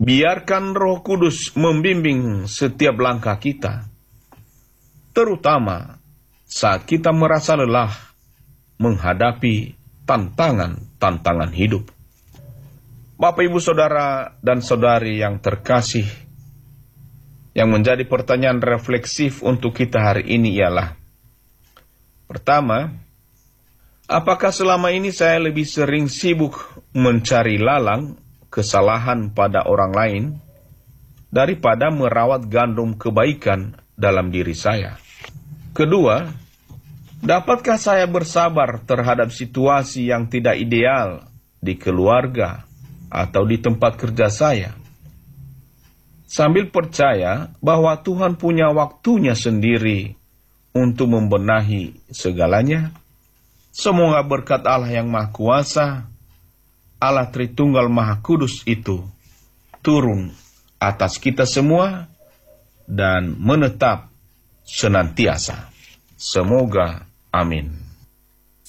Biarkan Roh Kudus membimbing setiap langkah kita, terutama saat kita merasa lelah menghadapi tantangan-tantangan hidup. Bapak, Ibu, Saudara, dan Saudari yang terkasih, yang menjadi pertanyaan refleksif untuk kita hari ini ialah, pertama, apakah selama ini saya lebih sering sibuk mencari lalang kesalahan pada orang lain daripada merawat gandum kebaikan dalam diri saya? Kedua, dapatkah saya bersabar terhadap situasi yang tidak ideal di keluarga atau di tempat kerja saya, sambil percaya bahwa Tuhan punya waktunya sendiri untuk membenahi segalanya? Semoga berkat Allah yang Maha Kuasa, Allah Tritunggal Maha Kudus itu turun atas kita semua dan menetap senantiasa. Semoga. Amin.